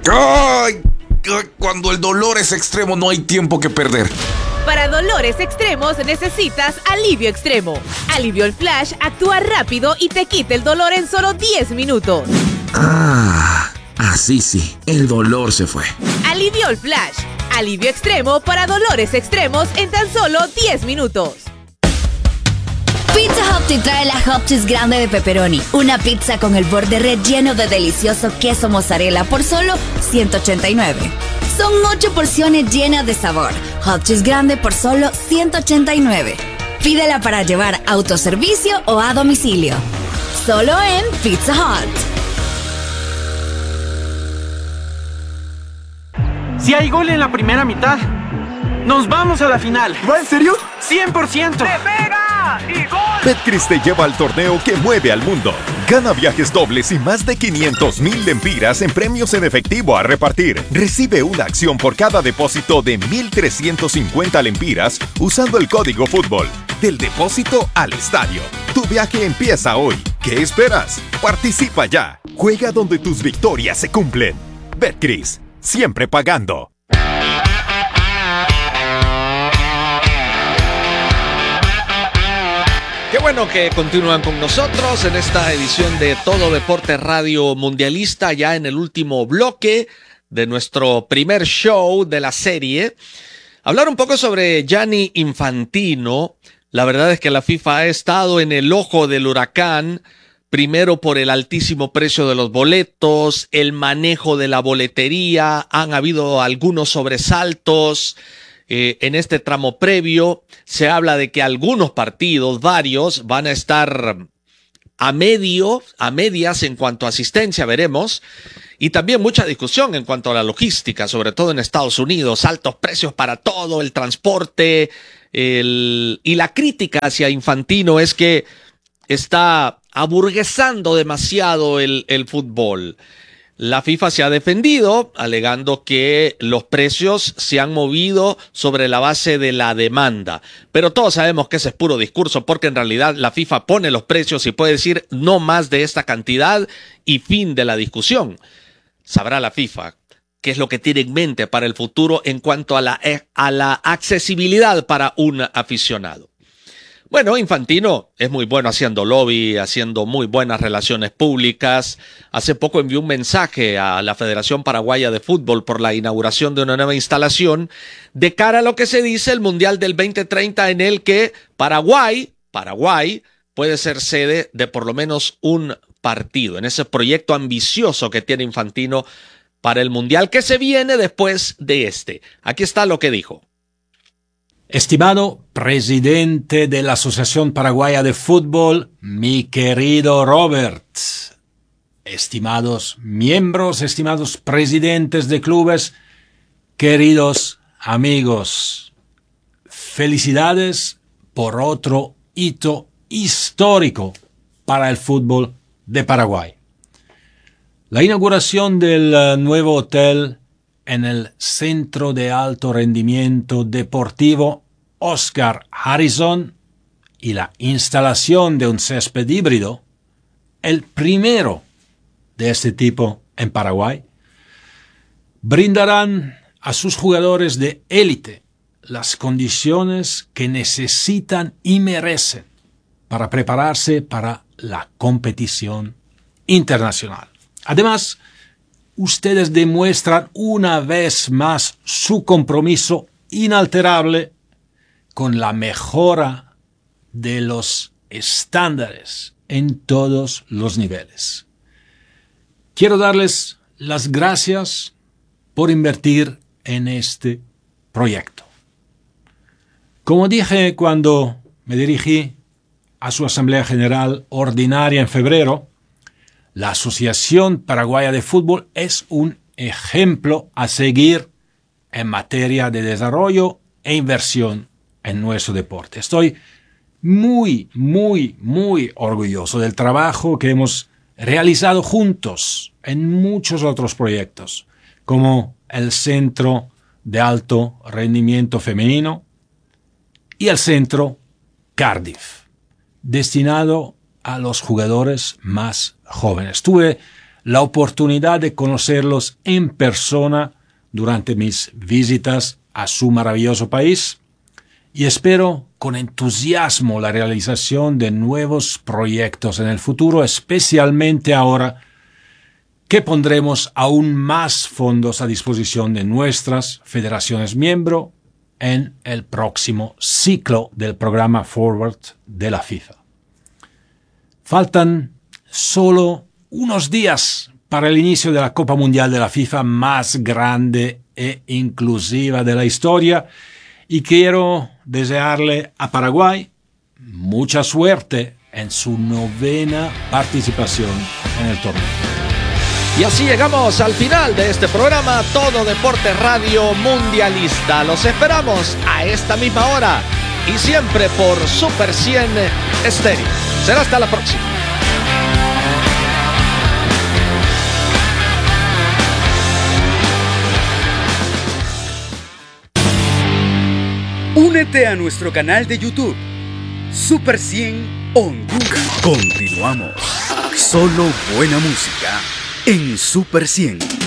¡Ay! Cuando el dolor es extremo no hay tiempo que perder. Para dolores extremos necesitas Alivio Extremo. Alivio Flash actúa rápido y te quita el dolor en solo 10 minutos. Así sí, el dolor se fue. Alivio Flash. Alivio Extremo para dolores extremos en tan solo 10 minutos. Pizza Hut te trae la Hot Cheese grande de pepperoni. Una pizza con el borde relleno de delicioso queso mozzarella por solo $189. Son 8 porciones llenas de sabor. Hot Cheese grande por solo $189. Pídela para llevar a autoservicio o a domicilio. Solo en Pizza Hut. Si hay gol en la primera mitad, nos vamos a la final. ¿Va en serio? 100%. ¡Se pega! ¡Y gol! Betcris te lleva al torneo que mueve al mundo. Gana viajes dobles y más de 500,000 lempiras en premios en efectivo a repartir. Recibe una acción por cada depósito de 1,350 lempiras usando el código fútbol. Del depósito al estadio. Tu viaje empieza hoy. ¿Qué esperas? Participa ya. Juega donde tus victorias se cumplen. Betcris, siempre pagando. Qué bueno que continúan con nosotros en esta edición de Todo Deporte Radio Mundialista, ya en el último bloque de nuestro primer show de la serie. Hablar un poco sobre Gianni Infantino. La verdad es que la FIFA ha estado en el ojo del huracán, primero por el altísimo precio de los boletos, el manejo de la boletería, han habido algunos sobresaltos. En este tramo previo se habla de que algunos partidos, varios, van a estar a medias en cuanto a asistencia, veremos. Y también mucha discusión en cuanto a la logística, sobre todo en Estados Unidos, altos precios para todo, el transporte. Y la crítica hacia Infantino es que está aburguesando demasiado el fútbol. La FIFA se ha defendido, alegando que los precios se han movido sobre la base de la demanda. Pero todos sabemos que ese es puro discurso, porque en realidad la FIFA pone los precios y puede decir no más de esta cantidad y fin de la discusión. Sabrá la FIFA qué es lo que tiene en mente para el futuro en cuanto a la accesibilidad para un aficionado. Bueno, Infantino es muy bueno haciendo lobby, haciendo muy buenas relaciones públicas. Hace poco envió un mensaje a la Federación Paraguaya de Fútbol por la inauguración de una nueva instalación de cara a lo que se dice el Mundial del 2030, en el que Paraguay puede ser sede de por lo menos un partido, en ese proyecto ambicioso que tiene Infantino para el Mundial que se viene después de este. Aquí está lo que dijo. Estimado presidente de la Asociación Paraguaya de Fútbol, mi querido Robert, estimados miembros, estimados presidentes de clubes, queridos amigos, felicidades por otro hito histórico para el fútbol de Paraguay. La inauguración del nuevo hotel en el Centro de Alto Rendimiento Deportivo Oscar Harrison y la instalación de un césped híbrido, el primero de este tipo en Paraguay, brindarán a sus jugadores de élite las condiciones que necesitan y merecen para prepararse para la competición internacional. Además, ustedes demuestran una vez más su compromiso inalterable con la mejora de los estándares en todos los niveles. Quiero darles las gracias por invertir en este proyecto. Como dije cuando me dirigí a su Asamblea General Ordinaria en febrero, la Asociación Paraguaya de Fútbol es un ejemplo a seguir en materia de desarrollo e inversión en nuestro deporte. Estoy muy orgulloso del trabajo que hemos realizado juntos en muchos otros proyectos, como el Centro de Alto Rendimiento Femenino y el Centro Cardiff, destinado a los jugadores más jóvenes. Tuve la oportunidad de conocerlos en persona durante mis visitas a su maravilloso país y espero con entusiasmo la realización de nuevos proyectos en el futuro, especialmente ahora que pondremos aún más fondos a disposición de nuestras federaciones miembro en el próximo ciclo del programa Forward de la FIFA. Faltan solo unos días para el inicio de la Copa Mundial de la FIFA más grande e inclusiva de la historia y quiero desearle a Paraguay mucha suerte en su 9ª participación en el torneo. Y así llegamos al final de este programa Todo Deporte Radio Mundialista. Los esperamos a esta misma hora y siempre por Super 100 Estéreo. Será hasta la próxima. Únete a nuestro canal de YouTube Super 100 Honduras. Continuamos. Solo buena música en Super 100.